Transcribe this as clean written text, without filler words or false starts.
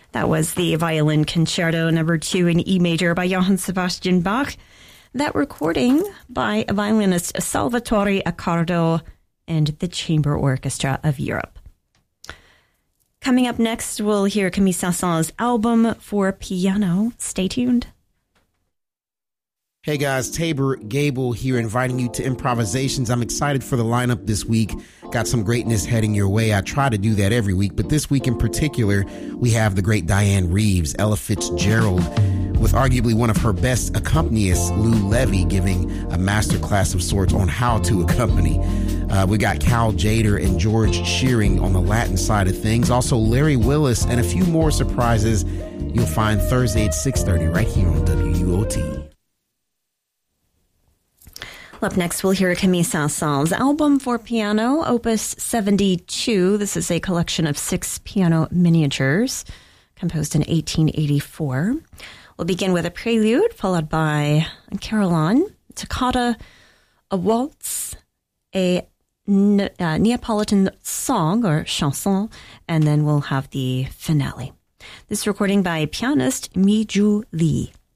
That was the Violin Concerto No. 2 in E major by Johann Sebastian Bach. That recording by violinist Salvatore Accardo and the Chamber Orchestra of Europe. Coming up next, we'll hear Camille Saint-Saëns' album for piano. Stay tuned. Hey guys, Tabor Gable here, inviting you to Improvisations. I'm excited for the lineup this week. Got some greatness heading your way. I try to do that every week, but this week in particular, we have the great Diane Reeves, Ella Fitzgerald, with arguably one of her best accompanists, Lou Levy, giving a masterclass of sorts on how to accompany. We got Cal Jader and George Shearing on the Latin side of things. Also, Larry Willis and a few more surprises you'll find Thursday at 6:30 right here on WUOT. Up next, we'll hear Camille Saint-Saëns' album for piano, Opus 72. This is a collection of 6 piano miniatures composed in 1884. We'll begin with a prelude, followed by a carillon, toccata, a waltz, a Neapolitan song or chanson, and then we'll have the finale. This recording by pianist Mi Ju Lee.